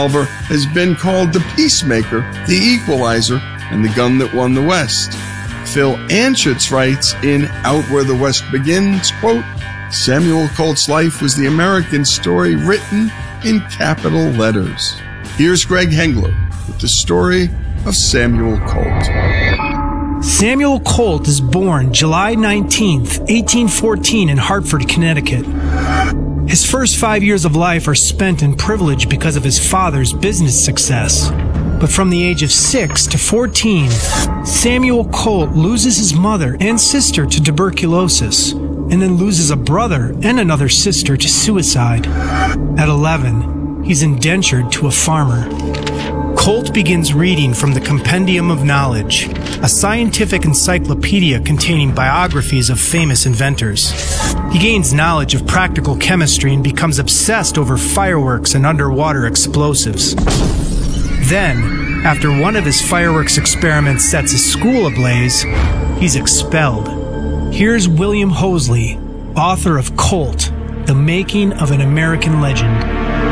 revolver has been called the peacemaker, the equalizer, and the gun that won the West. Phil Anschutz writes in Out Where the West Begins, quote, Samuel Colt's life was the American story written in capital letters. Here's Greg Hengler with the story of Samuel Colt. Samuel Colt is born July 19th, 1814 in Hartford, Connecticut. His first 5 years of life are spent in privilege because of his father's business success. But from the age of 6 to 14, Samuel Colt loses his mother and sister to tuberculosis, and then loses a brother and another sister to suicide. At 11, he's indentured to a farmer. Colt begins reading from the Compendium of Knowledge, a scientific encyclopedia containing biographies of famous inventors. He gains knowledge of practical chemistry and becomes obsessed over fireworks and underwater explosives. Then, after one of his fireworks experiments sets his school ablaze, he's expelled. Here's William Hoseley, author of Colt, The Making of an American Legend.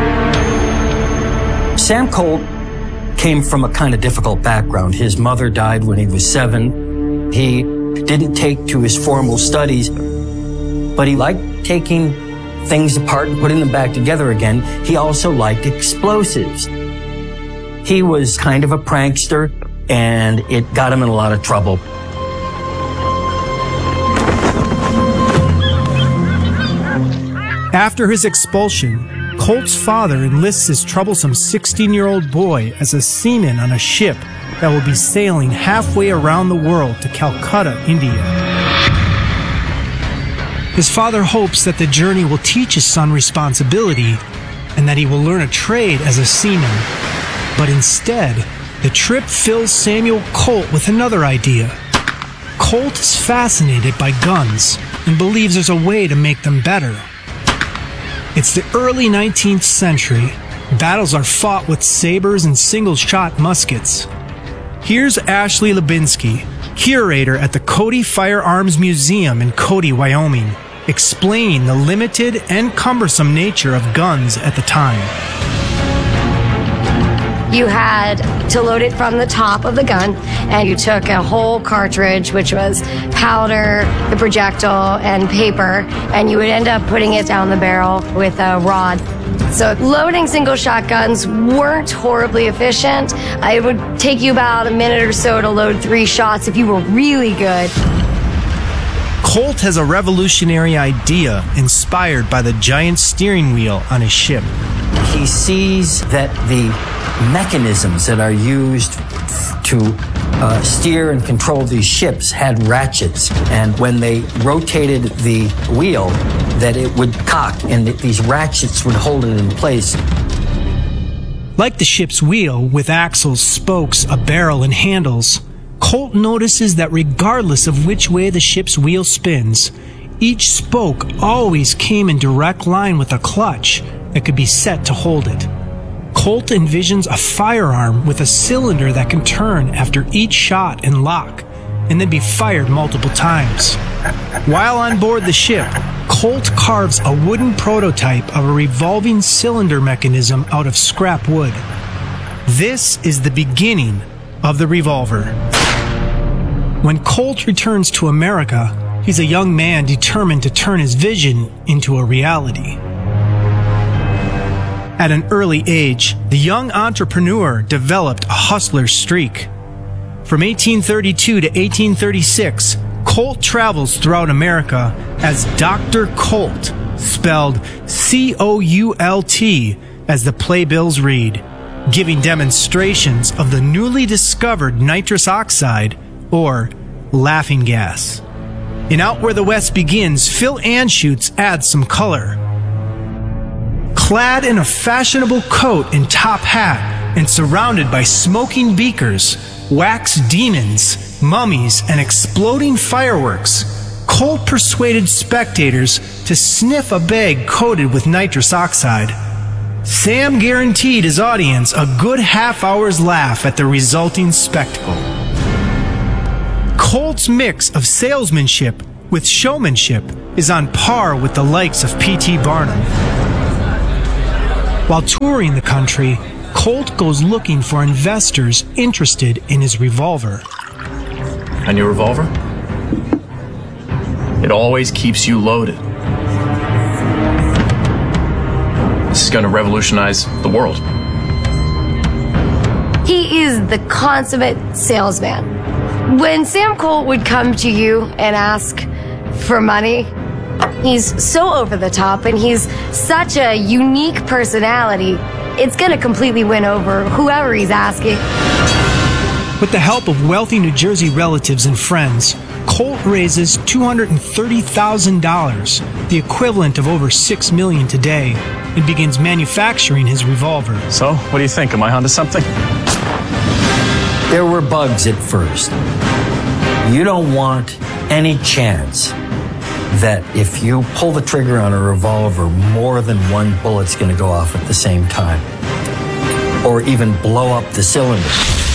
Sam Colt came from a kind of difficult background. His mother died when he was 7. He didn't take to his formal studies, but he liked taking things apart and putting them back together again. He also liked explosives. He was kind of a prankster, and it got him in a lot of trouble. After his expulsion, Colt's father enlists his troublesome 16-year-old boy as a seaman on a ship that will be sailing halfway around the world to Calcutta, India. His father hopes that the journey will teach his son responsibility and that he will learn a trade as a seaman. But instead, the trip fills Samuel Colt with another idea. Colt is fascinated by guns and believes there's a way to make them better. It's the early 19th century. Battles are fought with sabers and single-shot muskets. Here's Ashley Lubinsky, curator at the Cody Firearms Museum in Cody, Wyoming, explaining the limited and cumbersome nature of guns at the time. You had to load it from the top of the gun, and you took a whole cartridge, which was powder, the projectile, and paper, and you would end up putting it down the barrel with a rod. So loading single shotguns weren't horribly efficient. It would take you about a minute or so to load 3 shots if you were really good. Colt has a revolutionary idea inspired by the giant steering wheel on his ship. He sees that the mechanisms that are used to steer and control these ships had ratchets, and when they rotated the wheel, that it would cock, and these ratchets would hold it in place. Like the ship's wheel, with axles, spokes, a barrel, and handles, Colt notices that regardless of which way the ship's wheel spins, each spoke always came in direct line with a clutch that could be set to hold it. Colt envisions a firearm with a cylinder that can turn after each shot and lock, and then be fired multiple times. While on board the ship, Colt carves a wooden prototype of a revolving cylinder mechanism out of scrap wood. This is the beginning of the revolver. When Colt returns to America, he's a young man determined to turn his vision into a reality. At an early age, the young entrepreneur developed a hustler's streak. From 1832 to 1836, Colt travels throughout America as Dr. Colt, spelled C-O-U-L-T, as the playbills read, giving demonstrations of the newly discovered nitrous oxide, or laughing gas. In Out Where the West Begins, Phil Anschutz adds some color. Clad in a fashionable coat and top hat and surrounded by smoking beakers, wax demons, mummies, and exploding fireworks, Colt persuaded spectators to sniff a bag coated with nitrous oxide. Sam guaranteed his audience a good half-hour's laugh at the resulting spectacle. Colt's mix of salesmanship with showmanship is on par with the likes of P.T. Barnum. While touring the country, Colt goes looking for investors interested in his revolver. And your revolver? It always keeps you loaded. This is going to revolutionize the world. He is the consummate salesman. When Sam Colt would come to you and ask for money, he's so over the top and he's such a unique personality, it's going to completely win over whoever he's asking. With the help of wealthy New Jersey relatives and friends, Colt raises $230,000, the equivalent of over $6 million today, and begins manufacturing his revolver. So, what do you think? Am I onto something? There were bugs at first. You don't want any chance that if you pull the trigger on a revolver, more than one bullet's going to go off at the same time, or even blow up the cylinder.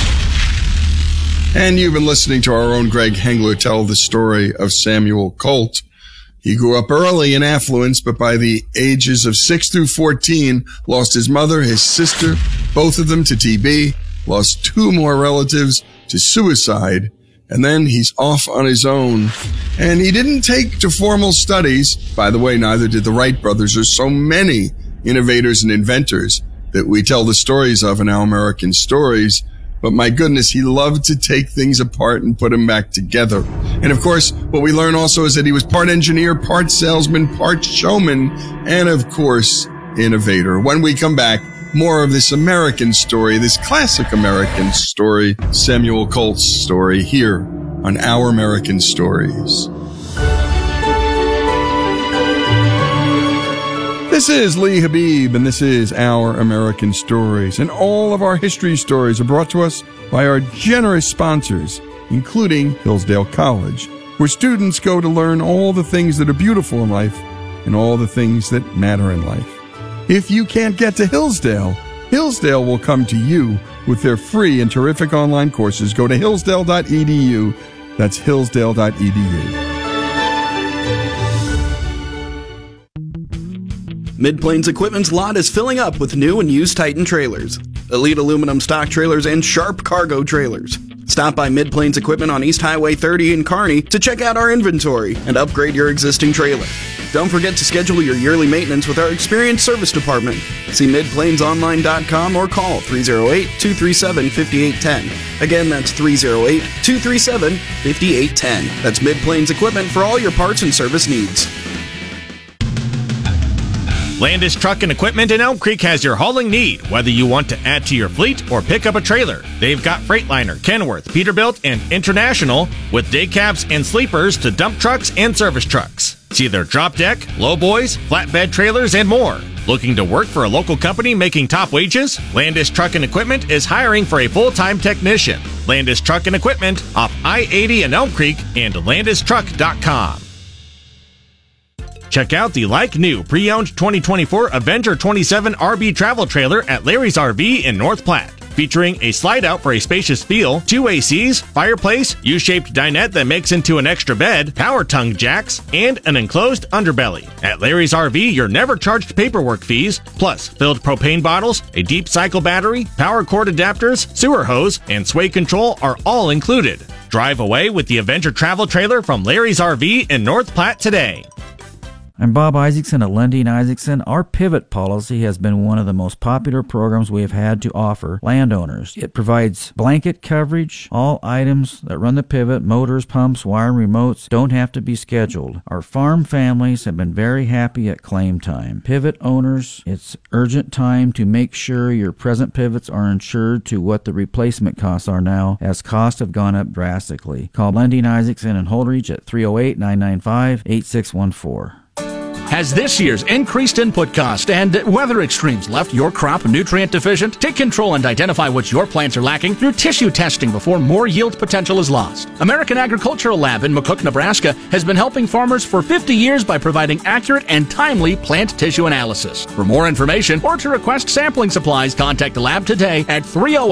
And you've been listening to our own Greg Hengler tell the story of Samuel Colt. He grew up early in affluence, but by the ages of 6 through 14, lost his mother, his sister, both of them to TB, lost 2 more relatives to suicide, and then he's off on his own. And he didn't take to formal studies. By the way, neither did the Wright brothers. There's so many innovators and inventors that we tell the stories of in Our American Stories. But my goodness, he loved to take things apart and put them back together. And of course, what we learn also is that he was part engineer, part salesman, part showman, and of course, innovator. When we come back, more of this American story, this classic American story, Samuel Colt's story, here on Our American Stories. This is Lee Habib, and this is Our American Stories. And all of our history stories are brought to us by our generous sponsors, including Hillsdale College, where students go to learn all the things that are beautiful in life and all the things that matter in life. If you can't get to Hillsdale, Hillsdale will come to you with their free and terrific online courses. Go to hillsdale.edu. That's hillsdale.edu. Mid-Plains Equipment's lot is filling up with new and used Titan trailers, Elite aluminum stock trailers, and Sharp cargo trailers. Stop by Mid-Plains Equipment on East Highway 30 in Kearney to check out our inventory and upgrade your existing trailer. Don't forget to schedule your yearly maintenance with our experienced service department. See midplainsonline.com or call 308-237-5810. Again, that's 308-237-5810. That's Mid-Plains Equipment for all your parts and service needs. Landis Truck and Equipment in Elm Creek has your hauling need, whether you want to add to your fleet or pick up a trailer. They've got Freightliner, Kenworth, Peterbilt, and International, with day cabs and sleepers to dump trucks and service trucks. See their drop deck, lowboys, flatbed trailers, and more. Looking to work for a local company making top wages? Landis Truck and Equipment is hiring for a full-time technician. Landis Truck and Equipment off I-80 in Elm Creek and landistruck.com. Check out the like-new pre-owned 2024 Avenger 27 RB travel trailer at Larry's RV in North Platte. Featuring a slide-out for a spacious feel, 2 ACs, fireplace, U-shaped dinette that makes into an extra bed, power tongue jacks, and an enclosed underbelly. At Larry's RV, you're never charged paperwork fees, plus filled propane bottles, a deep cycle battery, power cord adapters, sewer hose, and sway control are all included. Drive away with the Avenger travel trailer from Larry's RV in North Platte today. I'm Bob Isaacson at Lundin Isaacson. Our Pivot policy has been one of the most popular programs we have had to offer landowners. It provides blanket coverage. All items that run the Pivot, motors, pumps, wire, and remotes, don't have to be scheduled. Our farm families have been very happy at claim time. Pivot owners, it's urgent time to make sure your present pivots are insured to what the replacement costs are now, as costs have gone up drastically. Call Lundin Isaacson and Holdridge at 308-995-8614. Has this year's increased input cost and weather extremes left your crop nutrient deficient? Take control and identify what your plants are lacking through tissue testing before more yield potential is lost. American Agricultural Lab in McCook, Nebraska has been helping farmers for 50 years by providing accurate and timely plant tissue analysis. For more information or to request sampling supplies, contact the lab today at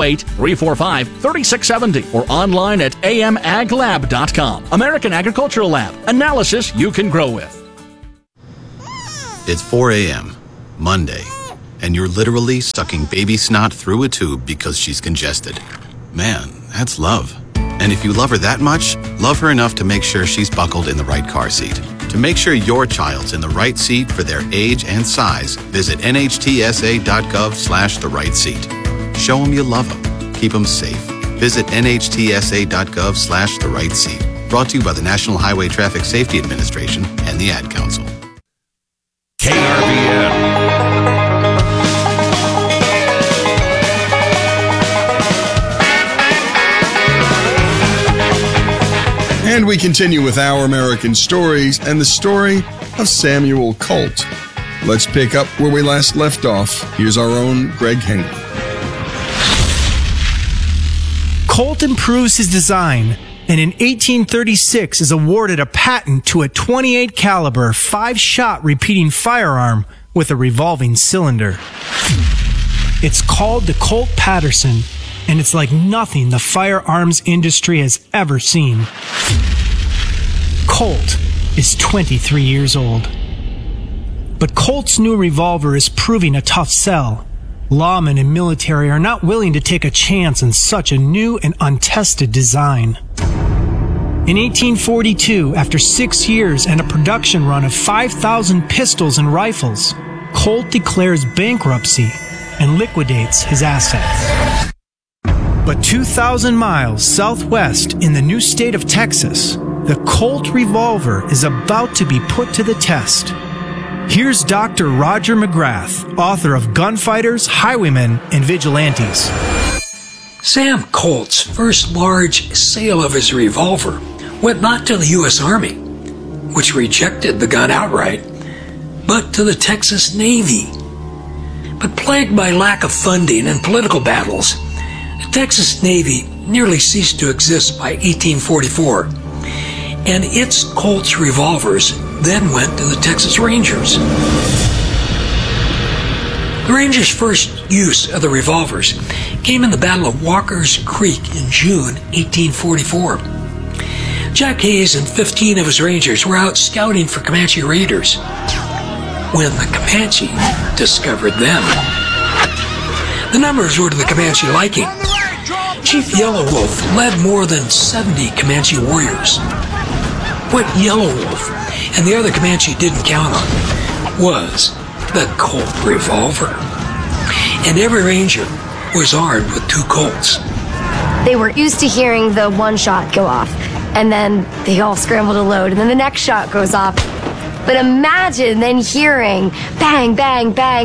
308-345-3670 or online at amaglab.com. American Agricultural Lab. Analysis you can grow with. It's 4 a.m., Monday, and you're literally sucking baby snot through a tube because she's congested. Man, that's love. And if you love her that much, love her enough to make sure she's buckled in the right car seat. To make sure your child's in the right seat for their age and size, visit nhtsa.gov/the right seat. Show them you love them. Keep them safe. Visit nhtsa.gov/the right seat. Brought to you by the National Highway Traffic Safety Administration and the Ad Council. KRVN. And we continue with Our American Stories and the story of Samuel Colt. Let's pick up where we last left off. Here's our own Greg Henry. Colt improves his design and in 1836 is awarded a patent to a .28 caliber 5-shot repeating firearm with a revolving cylinder. It's called the Colt Patterson, and it's like nothing the firearms industry has ever seen. Colt is 23 years old. But Colt's new revolver is proving a tough sell. Lawmen and military are not willing to take a chance on such a new and untested design. In 1842, after 6 years and a production run of 5,000 pistols and rifles, Colt declares bankruptcy and liquidates his assets. But 2,000 miles southwest in the new state of Texas, the Colt revolver is about to be put to the test. Here's Dr. Roger McGrath, author of Gunfighters, Highwaymen, and Vigilantes. Sam Colt's first large sale of his revolver went not to the U.S. Army, which rejected the gun outright, but to the Texas Navy. But plagued by lack of funding and political battles, the Texas Navy nearly ceased to exist by 1844, and its Colt's revolvers then went to the Texas Rangers. The Rangers' first use of the revolvers came in the Battle of Walker's Creek in June 1844. Jack Hayes and 15 of his Rangers were out scouting for Comanche raiders when the Comanche discovered them. The numbers were to the Comanche liking. Chief Yellow Wolf led more than 70 Comanche warriors. What Yellow Wolf and the other Comanche didn't count on was the Colt revolver. And every ranger was armed with 2 Colts. They were used to hearing the one shot go off, and then they all scramble to load, and then the next shot goes off. But imagine then hearing bang, bang, bang.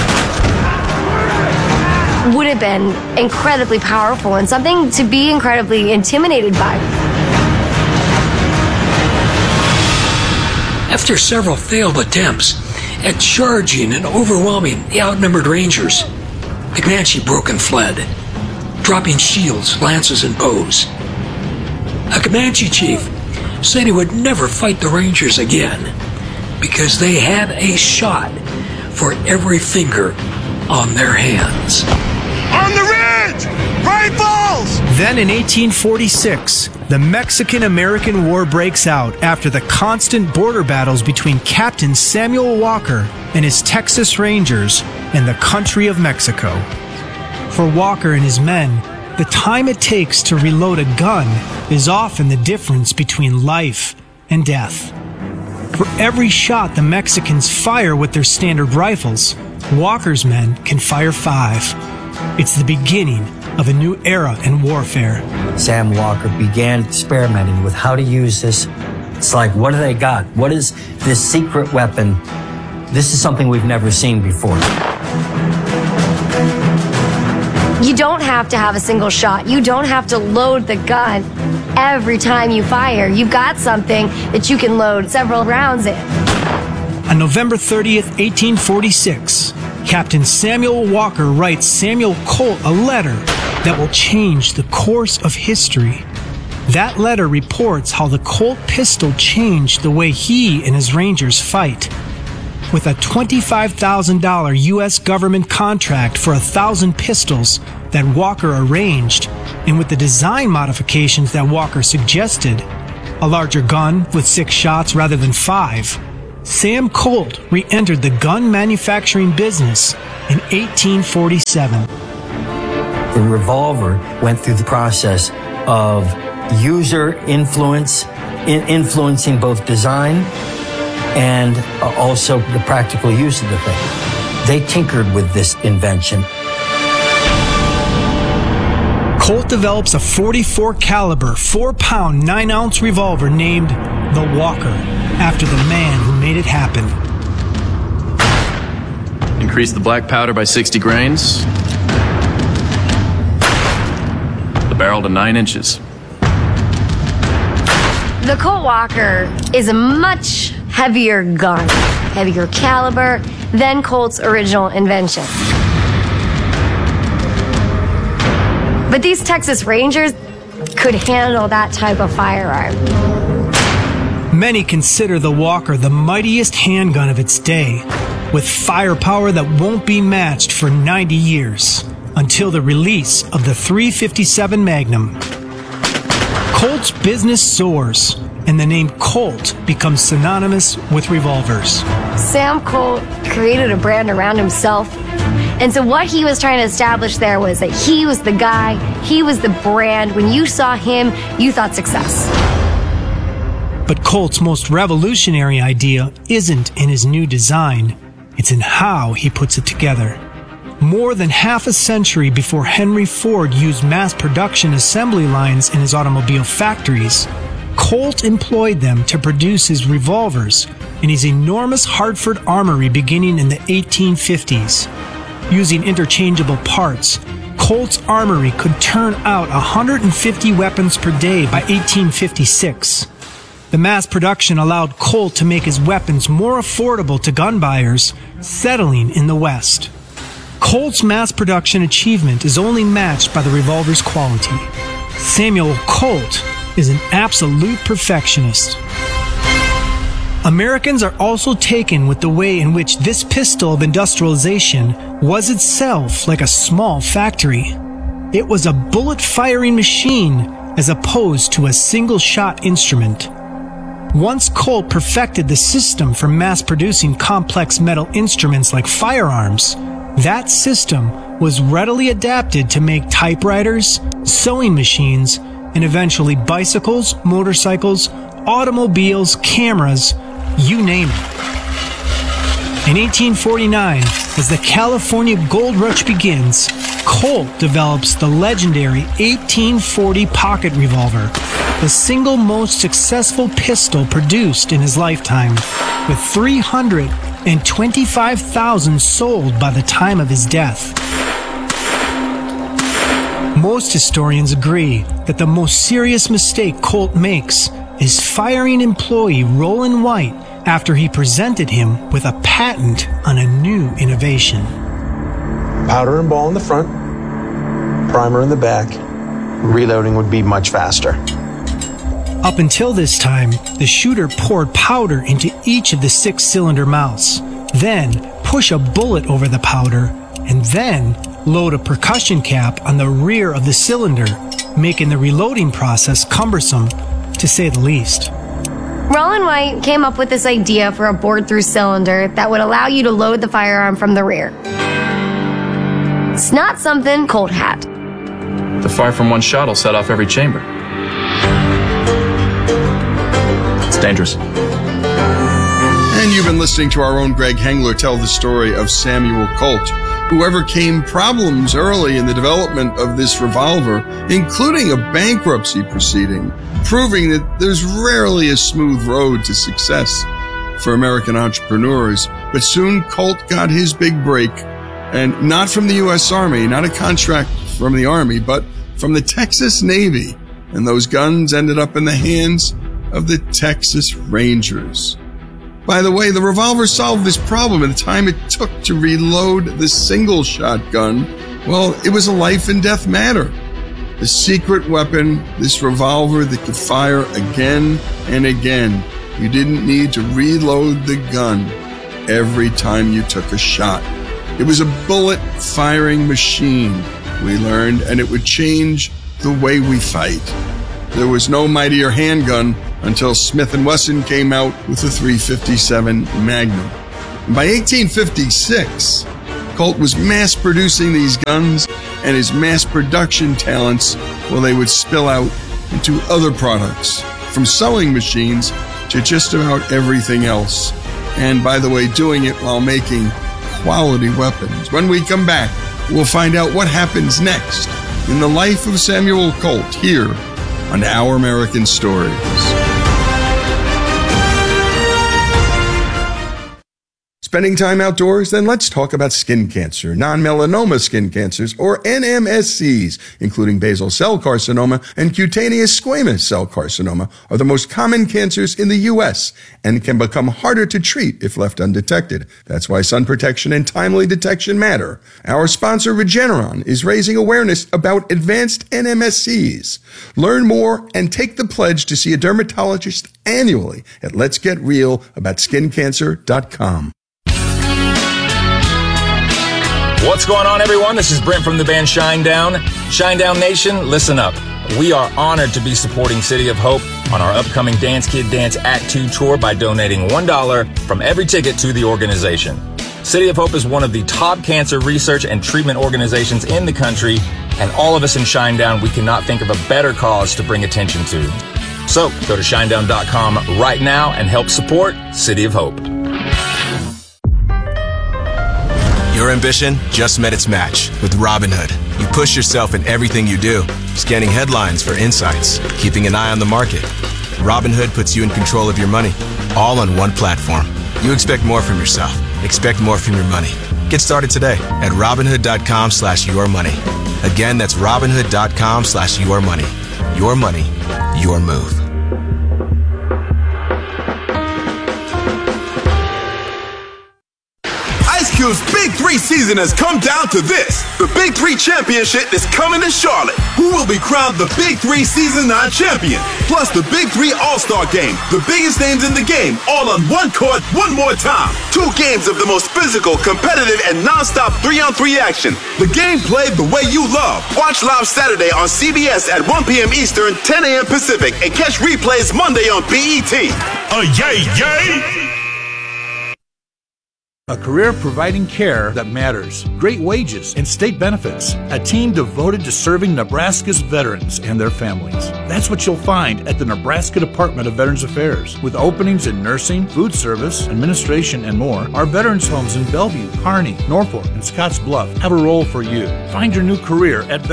Would have been incredibly powerful and something to be incredibly intimidated by. After several failed attempts at charging and overwhelming the outnumbered Rangers, the Comanche broke and fled, dropping shields, lances, and bows. A Comanche chief said he would never fight the Rangers again because they had a shot for every finger on their hands. On the ridge! Rifles! Then in 1846, the Mexican-American War breaks out after the constant border battles between Captain Samuel Walker and his Texas Rangers and the country of Mexico. For Walker and his men, the time it takes to reload a gun is often the difference between life and death. For every shot the Mexicans fire with their standard rifles, Walker's men can fire 5. It's the beginning of a new era in warfare. Sam Walker began experimenting with how to use this. It's like, what do they got? What is this secret weapon? This is something we've never seen before. You don't have to have a single shot. You don't have to load the gun every time you fire. You've got something that you can load several rounds in. On November 30th, 1846, Captain Samuel Walker writes Samuel Colt a letter that will change the course of history. That letter reports how the Colt pistol changed the way he and his Rangers fight. With a $25,000 U.S. government contract for 1,000 pistols that Walker arranged, and with the design modifications that Walker suggested, a larger gun with 6 shots rather than 5, Sam Colt re-entered the gun manufacturing business in 1847. The revolver went through the process of user influence, influencing both design and also the practical use of the thing. They tinkered with this invention. Colt develops a .44 caliber, 4-pound, 9-ounce revolver named the Walker, after the man who made it happen. Increase the black powder by 60 grains. The barrel to 9 inches. The Colt Walker is a much heavier gun, heavier caliber than Colt's original invention. But these Texas Rangers could handle that type of firearm. Many consider the Walker the mightiest handgun of its day, with firepower that won't be matched for 90 years, until the release of the .357 Magnum. Colt's business soars, and the name Colt becomes synonymous with revolvers. Sam Colt created a brand around himself. And so what he was trying to establish there was that he was the guy, he was the brand. When you saw him, you thought success. But Colt's most revolutionary idea isn't in his new design, it's in how he puts it together. More than half a century before Henry Ford used mass production assembly lines in his automobile factories, Colt employed them to produce his revolvers in his enormous Hartford armory beginning in the 1850s. Using interchangeable parts, Colt's armory could turn out 150 weapons per day by 1856. The mass production allowed Colt to make his weapons more affordable to gun buyers settling in the West. Colt's mass production achievement is only matched by the revolver's quality. Samuel Colt is an absolute perfectionist. Americans are also taken with the way in which this pistol of industrialization was itself like a small factory. It was a bullet-firing machine as opposed to a single-shot instrument. Once Colt perfected the system for mass-producing complex metal instruments like firearms, that system was readily adapted to make typewriters, sewing machines, and eventually bicycles, motorcycles, automobiles, cameras, you name it. In 1849, as the California Gold Rush begins, Colt develops the legendary 1840 pocket revolver, the single most successful pistol produced in his lifetime, with 325,000 sold by the time of his death. Most historians agree that the most serious mistake Colt makes is firing employee Roland White after he presented him with a patent on a new innovation. Powder and ball in the front, primer in the back. Reloading would be much faster. Up until this time, the shooter poured powder into each of the 6-cylinder mouths, then push a bullet over the powder, and then load a percussion cap on the rear of the cylinder, making the reloading process cumbersome, to say the least. Roland White came up with this idea for a bored-through cylinder that would allow you to load the firearm from the rear. It's not something Colt had. The fire from one shot will set off every chamber. It's dangerous. And you've been listening to our own Greg Hengler tell the story of Samuel Colt, who overcame problems early in the development of this revolver, including a bankruptcy proceeding, proving that there's rarely a smooth road to success for American entrepreneurs. But soon Colt got his big break, and not from the U.S. Army, not a contract from the Army, but from the Texas Navy. And those guns ended up in the hands of the Texas Rangers. By the way, the revolver solved this problem in the time it took to reload the single shotgun. Well, it was a life and death matter. The secret weapon, this revolver that could fire again and again. You didn't need to reload the gun every time you took a shot. It was a bullet-firing machine, we learned, and it would change the way we fight. there was no mightier handgun until Smith & Wesson came out with the .357 Magnum. And by 1856, Colt was mass producing these guns, and his mass production talents, well, they would spill out into other products, from sewing machines to just about everything else. And by the way, doing it while making quality weapons. When we come back, we'll find out what happens next in the life of Samuel Colt here on Our American Stories. Spending time outdoors? Then let's talk about skin cancer. Non-melanoma skin cancers, or NMSCs, including basal cell carcinoma and cutaneous squamous cell carcinoma, are the most common cancers in the U.S. and can become harder to treat if left undetected. That's why sun protection and timely detection matter. Our sponsor, Regeneron, is raising awareness about advanced NMSCs. Learn more and take the pledge to see a dermatologist annually at letsgetrealaboutSkinCancer.com. What's going on, everyone? This is Brent from the band Shinedown. Shinedown Nation, listen up. We are honored to be supporting City of Hope on our upcoming Dance Kid Dance Act 2 tour by donating $1 from every ticket to the organization. City of Hope is one of the top cancer research and treatment organizations in the country, and all of us in Shinedown, we cannot think of a better cause to bring attention to. So go to shinedown.com right now and help support City of Hope. Your ambition just met its match with Robinhood. You push yourself in everything you do, scanning headlines for insights, keeping an eye on the market. Robinhood puts you in control of your money, all on one platform. You expect more from yourself. Expect more from your money. Get started today at Robinhood.com/yourmoney. Again, that's Robinhood.com/yourmoney. Your money, your move. Ice Cube's Big 3 season has come down to this. The Big 3 Championship is coming to Charlotte. Who will be crowned the Big 3 Season 9 champion? Plus the Big 3 All-Star Game. The biggest names in the game, all on one court, one more time. 2 games of the most physical, competitive, and non-stop 3-on-3 action. The game played the way you love. Watch live Saturday on CBS at 1 p.m. Eastern, 10 a.m. Pacific, and catch replays Monday on BET. Yay, yay! A career providing care that matters, great wages, and state benefits. A team devoted to serving Nebraska's veterans and their families. That's what you'll find at the Nebraska Department of Veterans Affairs. With openings in nursing, food service, administration, and more, our veterans homes in Bellevue, Kearney, Norfolk, and Scotts Bluff have a role for you. Find your new career at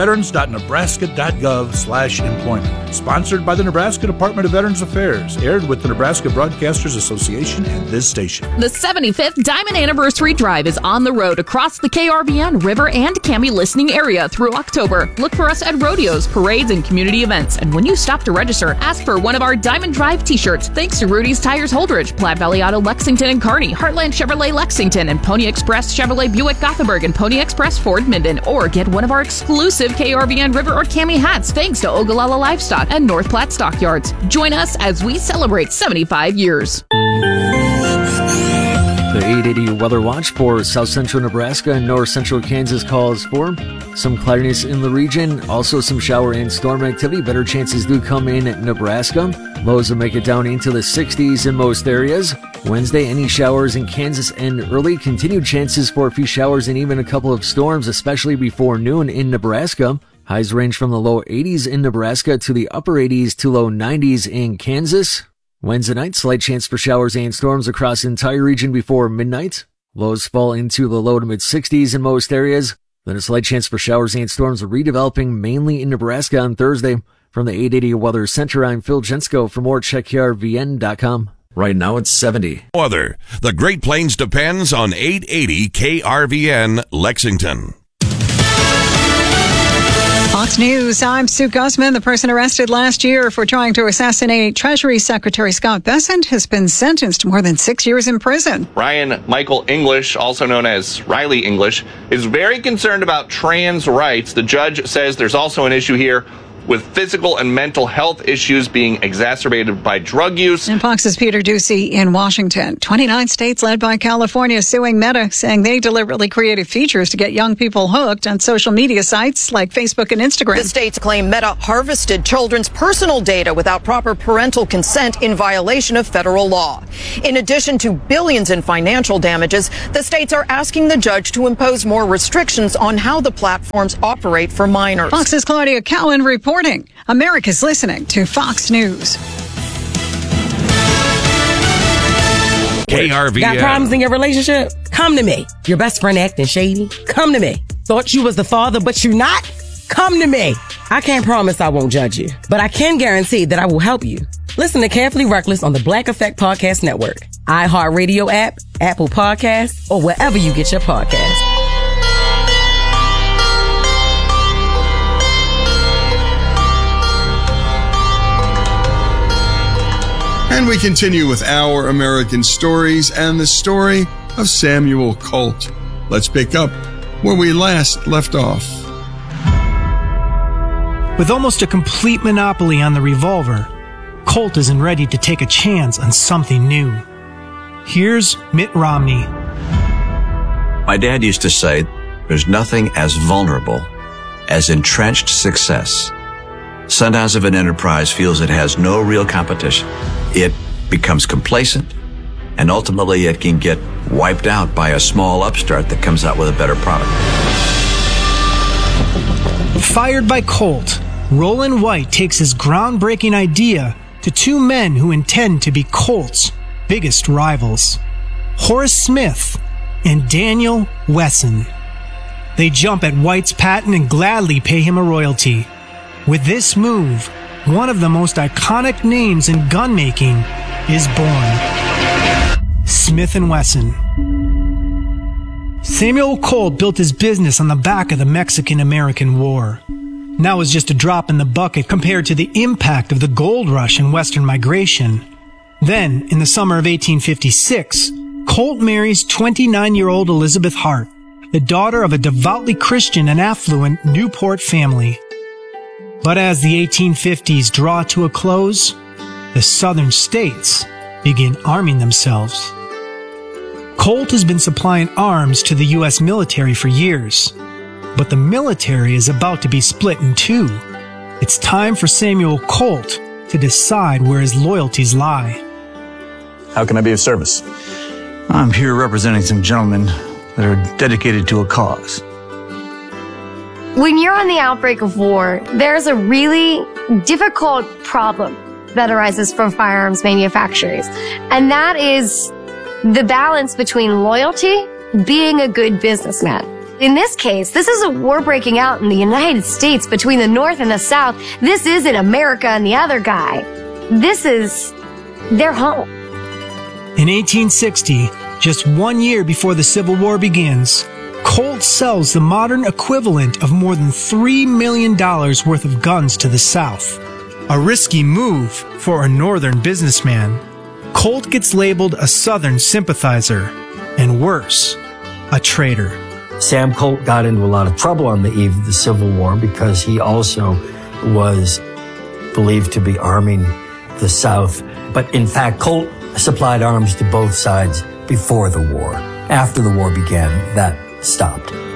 veterans.nebraska.gov/employment. Sponsored by the Nebraska Department of Veterans Affairs. Aired with the Nebraska Broadcasters Association and this station. The 75th Diamond Anniversary Drive is on the road across the KRVN, River, and Cami listening area through October. Look for us at rodeos, parades, and community events. And when you stop to register, ask for one of our Diamond Drive t-shirts. Thanks to Rudy's Tires Holdridge, Platte Valley Auto Lexington and Kearney, Heartland Chevrolet Lexington, and Pony Express Chevrolet Buick Gothenburg, and Pony Express Ford Minden. Or get one of our exclusive KRVN River or Cami hats thanks to Ogallala Livestock and North Platte Stockyards. Join us as we celebrate 75 years. The 880 Weather Watch for south central Nebraska and north central Kansas calls for some cloudiness in the region. Also some shower and storm activity. Better chances do come in Nebraska. Lows will make it down into the 60s in most areas. Wednesday, any showers in Kansas and early. Continued chances for a few showers and even a couple of storms, especially before noon in Nebraska. Highs range from the low 80s in Nebraska to the upper 80s to low 90s in Kansas. Wednesday night, slight chance for showers and storms across the entire region before midnight. Lows fall into the low to mid 60s in most areas. Then a slight chance for showers and storms redeveloping mainly in Nebraska on Thursday. From the 880 Weather Center, I'm Phil Jensko. For more, check KRVN.com. Right now it's 70. Weather. The Great Plains depends on 880 KRVN Lexington. Fox News, I'm Sue Guzman. The person arrested last year for trying to assassinate Treasury Secretary Scott Bessent has been sentenced to more than 6 years in prison. Ryan Michael English, also known as Riley English, is very concerned about trans rights. The judge says there's also an issue here with physical and mental health issues being exacerbated by drug use. And Fox's Peter Ducey in Washington. 29 states led by California suing Meta, saying they deliberately created features to get young people hooked on social media sites like Facebook and Instagram. The states claim Meta harvested children's personal data without proper parental consent in violation of federal law. In addition to billions in financial damages, the states are asking the judge to impose more restrictions on how the platforms operate for minors. Fox's Claudia Cowan reporting. America's listening to Fox News. KRVN. Got problems in your relationship? Come to me. Your best friend acting shady? Come to me. Thought you was the father, but you're not? Come to me. I can't promise I won't judge you, but I can guarantee that I will help you. Listen to Carefully Reckless on the Black Effect Podcast Network, iHeartRadio app, Apple Podcasts, or wherever you get your podcasts. And we continue with Our American Stories and the story of Samuel Colt. Let's pick up where we last left off. With almost a complete monopoly on the revolver, Colt isn't ready to take a chance on something new. Here's Mitt Romney. My dad used to say, there's nothing as vulnerable as entrenched success. Sometimes if an enterprise feels it has no real competition, it becomes complacent, and ultimately it can get wiped out by a small upstart that comes out with a better product. Fired by Colt, Roland White takes his groundbreaking idea to two men who intend to be Colt's biggest rivals, Horace Smith and Daniel Wesson. They jump at White's patent and gladly pay him a royalty. With this move, one of the most iconic names in gun making is born. Smith & Wesson. Samuel Colt built his business on the back of the Mexican-American War. Now is just a drop in the bucket compared to the impact of the gold rush and Western migration. Then, in the summer of 1856, Colt marries 29-year-old Elizabeth Hart, the daughter of a devoutly Christian and affluent Newport family. But as the 1850s draw to a close, the southern states begin arming themselves. Colt has been supplying arms to the U.S. military for years, but the military is about to be split in two. It's time for Samuel Colt to decide where his loyalties lie. How can I be of service? I'm here representing some gentlemen that are dedicated to a cause. When you're on the outbreak of war, there's a really difficult problem that arises from firearms manufacturers. And that is the balance between loyalty and being a good businessman. In this case, this is a war breaking out in the United States between the North and the South. This isn't America and the other guy. This is their home. In 1860, just 1 year before the Civil War begins, Colt sells the modern equivalent of more than $3 million worth of guns to the South. A risky move for a Northern businessman. Colt gets labeled a Southern sympathizer, and worse, a traitor. Sam Colt got into a lot of trouble on the eve of the Civil War because he also was believed to be arming the South. But in fact, Colt supplied arms to both sides before the war. After the war began, that stopped.